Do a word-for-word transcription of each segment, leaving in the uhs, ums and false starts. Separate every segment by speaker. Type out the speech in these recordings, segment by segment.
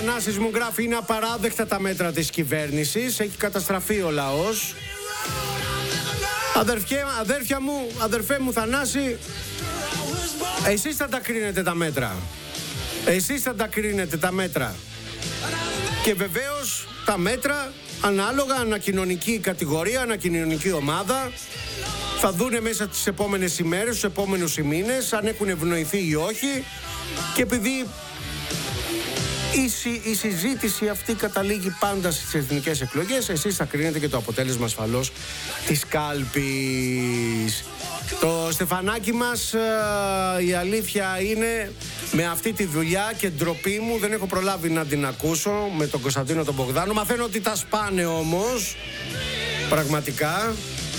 Speaker 1: Θανάσης μου γράφει: είναι απαράδεκτα τα μέτρα της κυβέρνησης. Έχει καταστραφεί ο λαός. Αδερφέ, αδέρφια μου, αδερφέ μου Θανάση, εσείς θα τα κρίνετε τα μέτρα. Εσείς θα τα κρίνετε τα μέτρα. Και βεβαίως τα μέτρα ανάλογα, ανακοινωνική κατηγορία, ανακοινωνική ομάδα, θα δούνε μέσα τις επόμενες ημέρες, τους επόμενους μήνες, αν έχουν ευνοηθεί ή όχι. Και επειδή η, συ, η συζήτηση αυτή καταλήγει πάντα στις εθνικές εκλογές, εσείς θα κρίνετε και το αποτέλεσμα ασφαλώς της κάλπης. Το στεφανάκι μας, η αλήθεια είναι, με αυτή τη δουλειά και ντροπή μου, δεν έχω προλάβει να την ακούσω με τον Κωνσταντίνο τον Μπογδάνο. Μαθαίνω ότι τα σπάνε όμως, πραγματικά.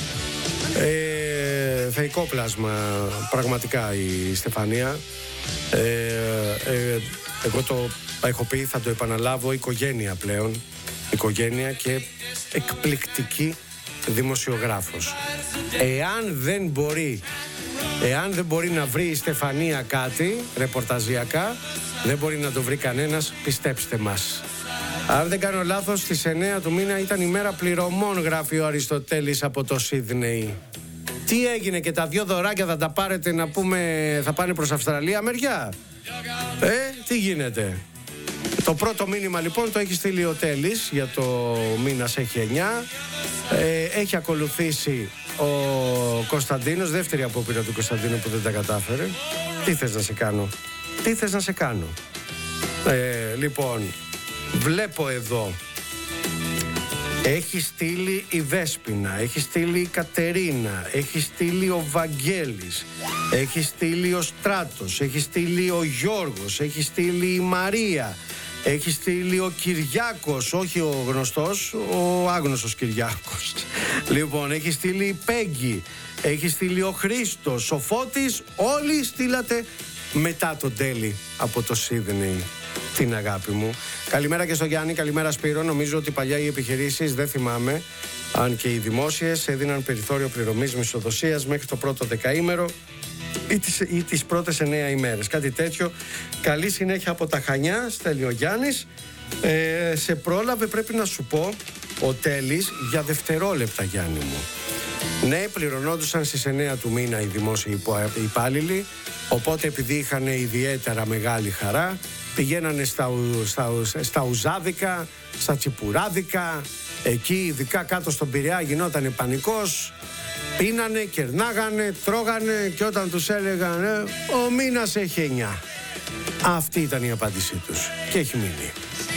Speaker 1: Ε, θεϊκό πλάσμα, πραγματικά η Στεφανία. Ε, ε, εγώ το έχω πει, θα το επαναλάβω, οικογένεια πλέον. Οικογένεια και εκπληκτική δημοσιογράφος. Εάν δεν μπορεί Εάν δεν μπορεί να βρει η Στεφανία κάτι ρεπορταζιακά, δεν μπορεί να το βρει κανένας, πιστέψτε μας. Αν δεν κάνω λάθος, στις εννέα του μήνα ήταν η μέρα πληρωμών, γράφει ο Αριστοτέλης από το Σίδνεϊ. Τι έγινε, και τα δυο δωράκια θα τα πάρετε, να πούμε, θα πάνε προς Αυστραλία μεριά? Ε, τι γίνεται? Το πρώτο μήνυμα λοιπόν το έχει στείλει ο Τέλης, για το μήνας έχει εννιά. Ε, έχει ακολουθήσει ο Κωνσταντίνος, δεύτερη απόπειρα του Κωνσταντίνου που δεν τα κατάφερε. Τι θες να σε κάνω? Τι θες να σε κάνω? Ε, λοιπόν, βλέπω εδώ, έχει στείλει η Δέσποινα, έχει στείλει η Κατερίνα, έχει στείλει ο Βαγγέλης, έχει στείλει ο Στράτος, έχει στείλει ο Γιώργος, έχει στείλει η Μαρία, έχει στείλει ο Κυριάκος, όχι ο γνωστός, ο άγνωστος Κυριάκος. Λοιπόν, έχει στείλει η Πέγγι, έχει στείλει ο Χρήστος, ο Φώτης. Όλοι στείλατε μετά τον Τέλη από το Σίδνεϊ την αγάπη μου. Καλημέρα και στο Γιάννη, καλημέρα Σπύρο. Νομίζω ότι παλιά οι επιχειρήσεις, δεν θυμάμαι αν και οι δημόσιες, έδιναν περιθώριο πληρωμής μισθοδοσίας μέχρι το πρώτο δεκαήμερο ή τις, ή τις πρώτες εννέα ημέρες. Κάτι τέτοιο. Καλή συνέχεια από τα Χανιά, στέλνει ο Γιάννης. Ε, σε πρόλαβε, πρέπει να σου πω, ο Τέλης, για δευτερόλεπτα, Γιάννη μου. Ναι, πληρωνόντουσαν στις εννέα του μήνα οι δημόσιοι υπάλληλοι, οπότε επειδή είχαν ιδιαίτερα μεγάλη χαρά, πηγαίνανε στα, στα, στα ουζάδικα, στα τσιπουράδικα, εκεί ειδικά κάτω στον Πειραιά γινότανε πανικός, πίνανε, κερνάγανε, τρώγανε, και όταν τους έλεγαν ε, ο μήνας έχει εννιά. Αυτή ήταν η απάντησή τους και έχει μείνει.